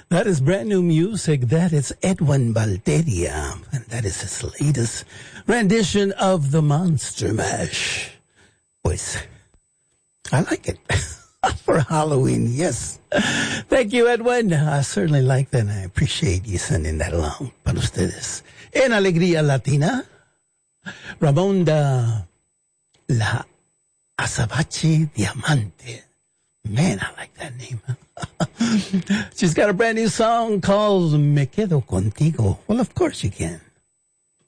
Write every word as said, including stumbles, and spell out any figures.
That is brand new music. That is Edwin Valderia. And that is his latest rendition of the Monster Mash. Pues, I like it. For Halloween, yes. Thank you, Edwin. I certainly like that, and I appreciate you sending that along para ustedes. En Alegría Latina, Ramonda La Azabache Diamante. Man, I like that name. She's got a brand new song called Me Quedo Contigo. Well, of course you can.